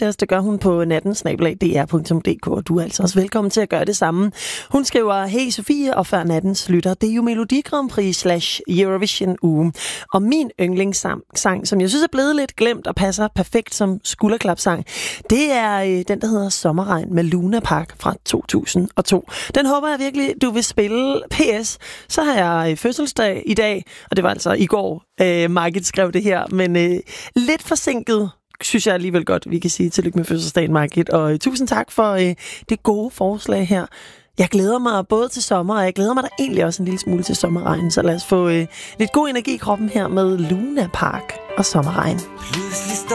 til os. Det gør hun på natten@dr.dk, og du er altså også velkommen til at gøre det samme. Hun skriver, hey Sofie og før nattens lytter, det er jo Melodi Grand Prix /Eurovision uge. Og min yndlingssang, som jeg synes er blevet lidt glemt og passer perfekt som skulderklapsang, det er den, der hedder Sommerregn med Luna Park fra 2002. Den håber jeg virkelig, du vil spille. PS, så har jeg fødselsdag i dag, og det var altså i går, Margit skrev det her, men lidt forsinket, synes jeg alligevel godt, vi kan sige tillykke med fødselsdagen, Margit. Og tusind tak for det gode forslag her. Jeg glæder mig både til sommer, og jeg glæder mig da egentlig også en lille smule til sommerregn. Så lad os få lidt god energi i kroppen her med Luna Park og Sommerregn.